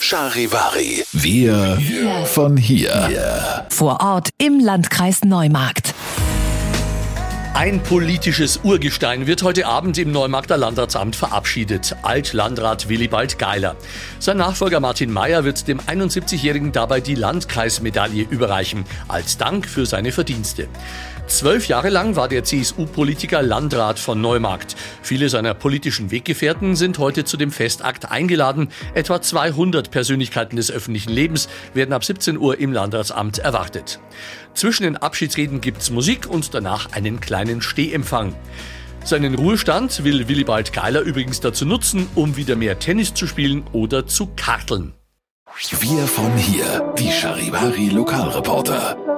Charivari. Wir von hier. Vor Ort im Landkreis Neumarkt. Ein politisches Urgestein wird heute Abend im Neumarkter Landratsamt verabschiedet. Altlandrat Willibald Geiler. Sein Nachfolger Martin Mayer wird dem 71-Jährigen dabei die Landkreismedaille überreichen, als Dank für seine Verdienste. 12 Jahre lang war der CSU-Politiker Landrat von Neumarkt. Viele seiner politischen Weggefährten sind heute zu dem Festakt eingeladen. Etwa 200 Persönlichkeiten des öffentlichen Lebens werden ab 17 Uhr im Landratsamt erwartet. Zwischen den Abschiedsreden gibt's Musik und danach einen kleinen Stehempfang. Seinen Ruhestand will Willibald Geiler übrigens dazu nutzen, um wieder mehr Tennis zu spielen oder zu karteln. Wir von hier. Die Charivari Lokalreporter.